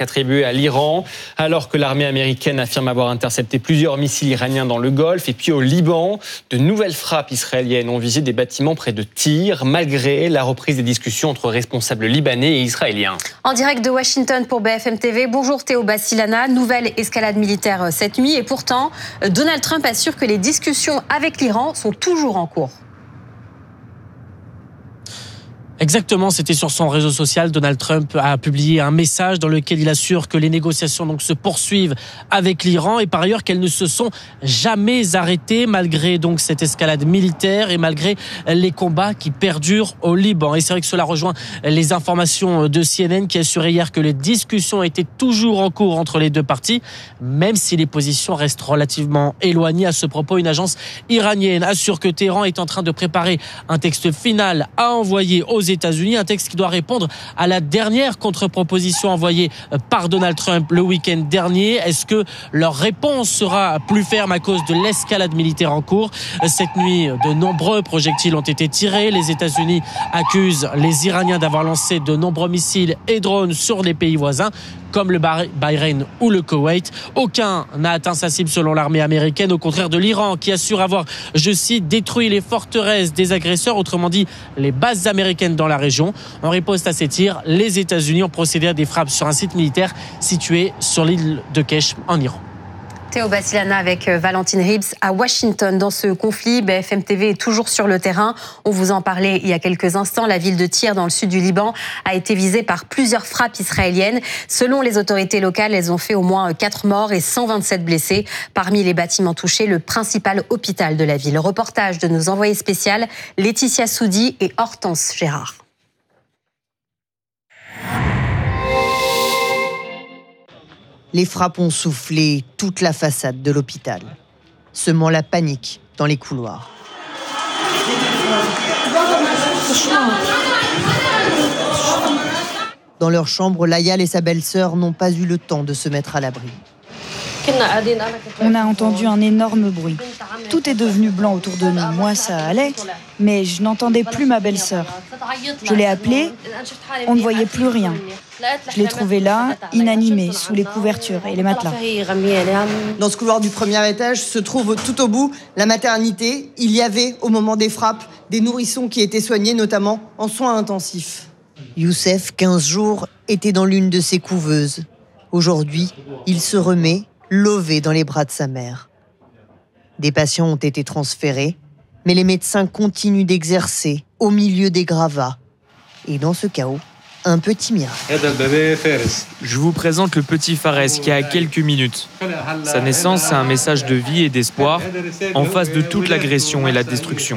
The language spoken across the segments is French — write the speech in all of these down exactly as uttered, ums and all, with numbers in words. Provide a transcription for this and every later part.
attribuée à l'Iran, alors que l'armée américaine affirme avoir intercepté plusieurs missiles iraniens dans le Golfe. Et puis au Liban, de nouvelles frappes israéliennes ont visé des bâtiments près de Tyr, malgré la reprise des discussions entre responsables libanais et israéliens. En direct de Washington pour B F M T V, bonjour Théo Bassilana. Nouvelle escalade militaire cette nuit et pourtant, Donald Trump assure que les discussions avec l'Iran sont toujours en cours. Exactement, c'était sur son réseau social. Donald Trump a publié un message dans lequel il assure que les négociations donc se poursuivent avec l'Iran et par ailleurs qu'elles ne se sont jamais arrêtées malgré donc cette escalade militaire et malgré les combats qui perdurent au Liban. Et c'est vrai que cela rejoint les informations de C N N qui assurait hier que les discussions étaient toujours en cours entre les deux parties, même si les positions restent relativement éloignées. À ce propos, une agence iranienne assure que Téhéran est en train de préparer un texte final à envoyer aux États-Unis, un texte qui doit répondre à la dernière contre-proposition envoyée par Donald Trump le week-end dernier. Est-ce que leur réponse sera plus ferme à cause de l'escalade militaire en cours? Cette nuit, de nombreux projectiles ont été tirés. Les États-Unis accusent les Iraniens d'avoir lancé de nombreux missiles et drones sur les pays voisins, comme le Bahreïn ou le Koweït. Aucun n'a atteint sa cible selon l'armée américaine, au contraire de l'Iran qui assure avoir, je cite, détruit les forteresses des agresseurs, autrement dit les bases américaines dans la région. En riposte à ces tirs, les États-Unis ont procédé à des frappes sur un site militaire situé sur l'île de Kesh en Iran. Théo Bassilana avec Valentine Hibbs à Washington. Dans ce conflit, B F M T V est toujours sur le terrain. On vous en parlait il y a quelques instants. La ville de Tyr, dans le sud du Liban, a été visée par plusieurs frappes israéliennes. Selon les autorités locales, elles ont fait au moins quatre morts et cent vingt-sept blessés. Parmi les bâtiments touchés, le principal hôpital de la ville. Reportage de nos envoyés spéciales Laetitia Soudi et Hortense Gérard. Les frappes ont soufflé toute la façade de l'hôpital, semant la panique dans les couloirs. Dans leur chambre, Layal et sa belle-sœur n'ont pas eu le temps de se mettre à l'abri. On a entendu un énorme bruit. Tout est devenu blanc autour de nous. Moi, ça allait, mais je n'entendais plus ma belle-sœur. Je l'ai appelée, on ne voyait plus rien. Je l'ai trouvée là, inanimée, sous les couvertures et les matelas. Dans ce couloir du premier étage se trouve tout au bout la maternité. Il y avait, au moment des frappes, des nourrissons qui étaient soignés, notamment en soins intensifs. Youssef, quinze jours, était dans l'une de ces couveuses. Aujourd'hui, il se remet, lové dans les bras de sa mère. Des patients ont été transférés, mais les médecins continuent d'exercer au milieu des gravats. Et dans ce chaos, un petit miracle. Je vous présente le petit Fares qui a quelques minutes. Sa naissance, c'est un message de vie et d'espoir en face de toute l'agression et la destruction.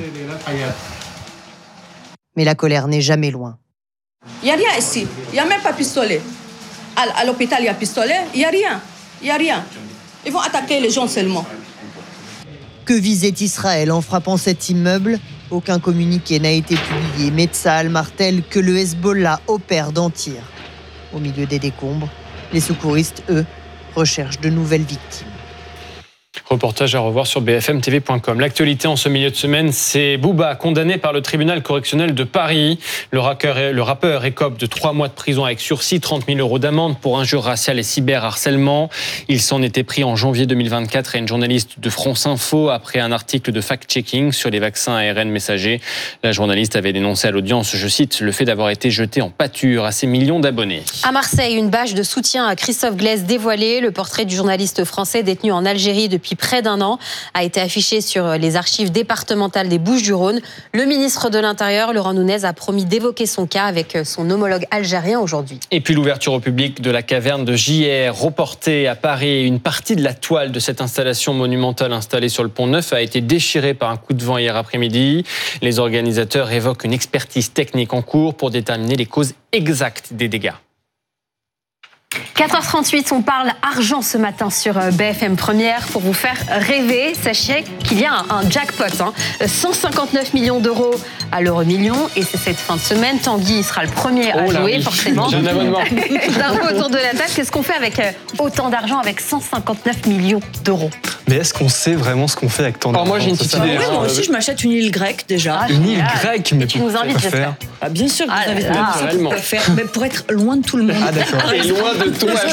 Mais la colère n'est jamais loin. Il n'y a rien ici. Il n'y a même pas de pistolet. À, à l'hôpital, il y a pistolet. Il n'y a rien. Il n'y a rien. Ils vont attaquer les gens seulement. Que visait Israël en frappant cet immeuble? Aucun communiqué n'a été publié, mais Tsahal martèle que le Hezbollah opère dans Tyr. Au milieu des décombres, les secouristes, eux, recherchent de nouvelles victimes. Reportage à revoir sur b f m t v point com. L'actualité en ce milieu de semaine, c'est Booba, condamné par le tribunal correctionnel de Paris. Le rappeur, le rappeur écope de trois mois de prison avec sursis, trente mille euros d'amende pour injures raciales et cyberharcèlement. Il s'en était pris en janvier deux mille vingt-quatre à une journaliste de France Info après un article de fact-checking sur les vaccins A R N messagers. La journaliste avait dénoncé à l'audience, je cite, le fait d'avoir été jeté en pâture à ses millions d'abonnés. À Marseille, une bâche de soutien à Christophe Glaise dévoilée. Le portrait du journaliste français détenu en Algérie depuis près d'un an a été affiché sur les archives départementales des Bouches-du-Rhône. Le ministre de l'Intérieur, Laurent Nunez, a promis d'évoquer son cas avec son homologue algérien aujourd'hui. Et puis l'ouverture au public de la caverne de J R, reportée à Paris. Une partie de la toile de cette installation monumentale installée sur le Pont Neuf a été déchirée par un coup de vent hier après-midi. Les organisateurs évoquent une expertise technique en cours pour déterminer les causes exactes des dégâts. quatre heures trente-huit, on parle argent ce matin sur B F M Première pour vous faire rêver. Sachez qu'il y a un, un jackpot, hein. cent cinquante-neuf millions d'euros à l'euro million. Et c'est cette fin de semaine. Tanguy sera le premier à oh là, jouer, oui. forcément. J'ai un abonnement. D'un autour de la table. Qu'est-ce qu'on fait avec autant d'argent, avec cent cinquante-neuf millions d'euros? Mais est-ce qu'on sait vraiment ce qu'on fait avec tant d'argent? Moi, j'ai une petite idée. Oui, moi aussi, je m'achète une île grecque déjà. Ah, une île grecque, mais tu nous invites, j'espère. Ah, bien sûr, que ah, vous avez là, pour faire, mais pour être loin de tout le monde. Ah d'accord. Et loin de toi.